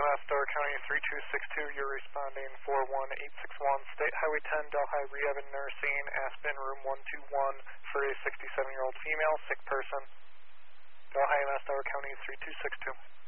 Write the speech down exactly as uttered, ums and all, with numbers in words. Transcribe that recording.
S, Delaware County three two six two, you're responding four one eight six one, State Highway ten, Delhi Rehab and Nursing, Aspen, room one two one, for a sixty-seven-year-old female, sick person. Delhi M S, Delaware County three two six two.